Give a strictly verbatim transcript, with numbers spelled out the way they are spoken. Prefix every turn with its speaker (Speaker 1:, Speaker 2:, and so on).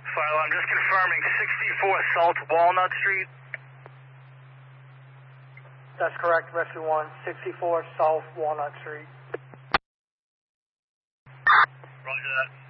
Speaker 1: Philo, I'm just confirming sixty-four South Walnut Street.
Speaker 2: That's correct, Rescue one, sixty-four South Walnut Street.
Speaker 1: Roger that.